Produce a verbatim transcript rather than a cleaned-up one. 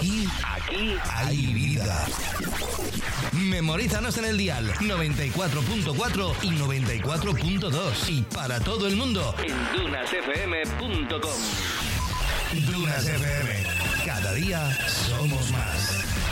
Aquí, aquí hay vida. Memorízanos en el dial noventa y cuatro punto cuatro y noventa y cuatro punto dos. Y para todo el mundo en dunas f m punto com. Dunas F M. Cada día somos más.